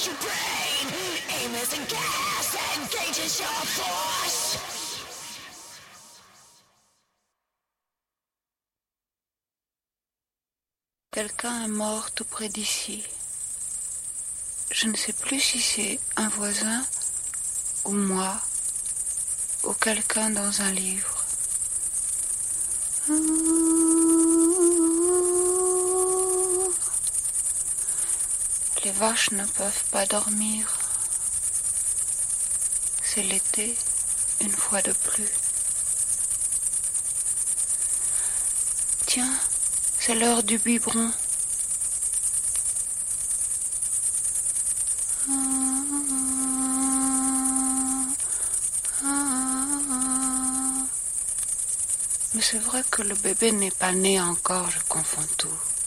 your brain. Aim is a gas, engages your force. Quelqu'un est mort tout près d'ici. Je ne sais plus si c'est un voisin ou moi ou quelqu'un dans un livre. Les vaches ne peuvent pas dormir. C'est l'été, une fois de plus. Tiens, c'est l'heure du biberon. Mais c'est vrai que le bébé n'est pas né encore, je confonds tout.